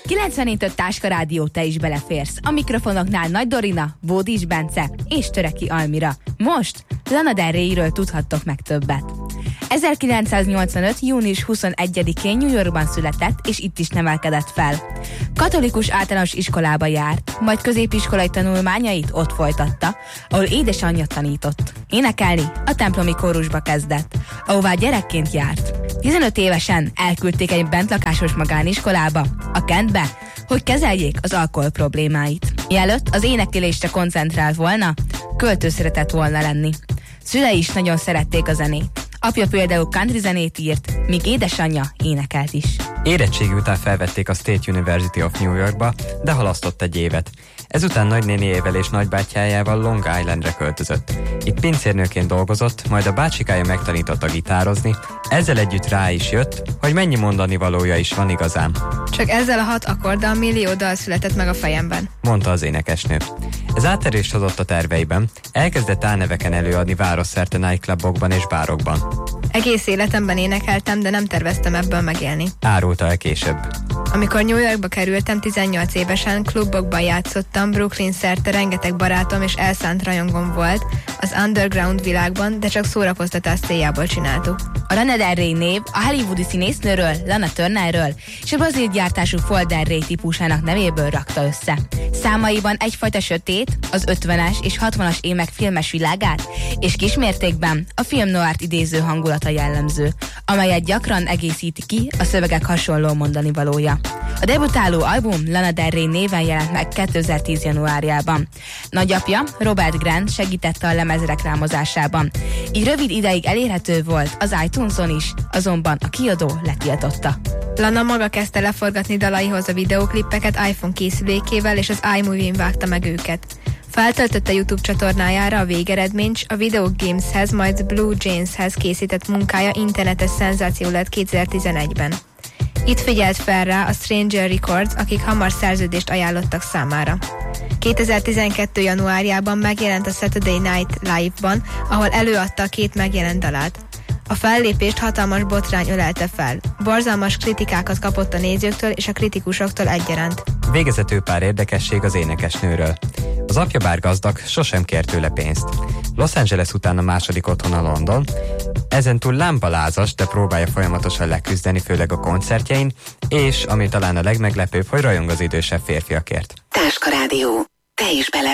94.5 Táska Rádió, te is beleférsz. A mikrofonoknál Nagy Dorina, Bódis Bence és Töreki Almira. Most Lana Del Reyről tudhattok meg többet. 1985. június 21-én New Yorkban született, és itt is nevelkedett fel. Katolikus általános iskolába járt, majd középiskolai tanulmányait ott folytatta, ahol édesanyja tanított. Énekelni a templomi kórusba kezdett, ahová gyerekként járt. 15 évesen elküldték egy bentlakásos magániskolába, a Kentbe, hogy kezeljék az alkohol problémáit. Mielőtt az énekelésre koncentrált volna, költő szeretett volna lenni. Szülei is nagyon szerették a zenét. Apja például country zenét írt, míg édesanyja énekelt is. Érettségi után felvették a State University of New Yorkba, de halasztott egy évet. Ezután nagynéniével és nagybátyjájával Long Islandre költözött. Itt pincérnőként dolgozott, majd a bácsikája megtanította gitározni, ezzel együtt rá is jött, hogy mennyi mondani valója is van igazán. Csak ezzel a 6 akkorddal millió dal született meg a fejemben, mondta az énekesnő. Ez áttörést hozott a terveiben, elkezdett álneveken előadni városszerte nightclubokban és bárokban. Egész életemben énekeltem, de nem terveztem ebből megélni, árulta el később. Amikor New Yorkba kerültem 18 évesen, klubokban játszottam, Brooklyn szerte rengeteg barátom és elszánt rajongom volt az underground világban, de csak szórakoztatás céljából csináltuk. A Lana Del Rey név a hollywoodi színésznőről, Lana Turnerről és a brazil gyártású Fall Del Rey típusának nevéből rakta össze. Számaiban egyfajta sötét, az 50-es és 60-as évek filmes világát, és kismértékben a film noirt idéző hangulata jellemző, amelyet gyakran egészíti ki a szövegek hasonló mondani valója. A debutáló album Lana Del Rey néven jelent meg 2010. januárjában. Nagyapja, Robert Grant segítette a lemez reklámozásában. Így rövid ideig elérhető volt az iTunes-on is, azonban a kiadó letiltotta. Lana maga kezdte leforgatni dalaihoz a videóklippeket iPhone készülékével, és az iMovie-n vágta meg őket. Feltöltötte YouTube csatornájára a végeredményt, a Video Games-hez, majd Blue Jays-hez készített munkája internetes szenzáció lett 2011-ben. Itt figyelt fel rá a Stranger Records, akik hamar szerződést ajánlottak számára. 2012. januárjában megjelent a Saturday Night Live-ban, ahol előadta a 2 megjelent dalát. A fellépést hatalmas botrány ölelte fel. Borzalmas kritikákat kapott a nézőktől és a kritikusoktól egyaránt. Végezetül pár érdekesség az énekesnőről. Az apja bár gazdag, sosem kért tőle pénzt. Los Angeles után a második otthona London, ezentúl lámpalázas, de próbálja folyamatosan leküzdeni, főleg a koncertjein, és, ami talán a legmeglepőbb, hogy rajong az idősebb férfiakért. Táska Rádió, te is bele